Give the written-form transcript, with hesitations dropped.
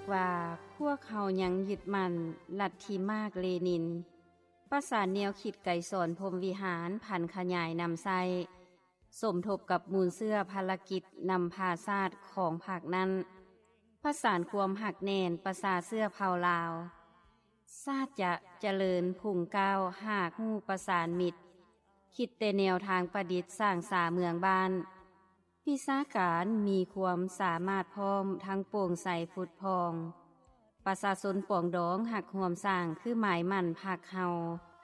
ว่าพวกเขายังยึดมั่นลัทธิมาร์กเลนินประสานแนวคิดไกสอนพรหมวิหารพันขยายนำไส้สมทบกับมูลเสื้อภารกิจนำพาชาติของภาคนั้นประสานความหักแน่นประสาเสื้อเผาลาวชาติจะเจริญพุ่งก้าวหากหูประสานมิตรคิดแต่แนวทางประดิษฐ์สร้างสาเมืองบ้านวิชาการมีความสามารถพร้อมทั้งโปร่งใสฟุดพองประชาชนปวงดองหักห่วมสร้างคือหมายมั่นภาคเฮา